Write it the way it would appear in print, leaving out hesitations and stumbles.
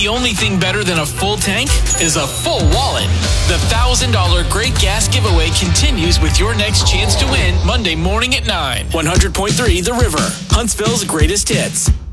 The only thing better than a full tank is a full wallet. The $1,000 Great Gas Giveaway continues with your next chance to win Monday morning at 9. 100.3 The River, Huntsville's greatest hits.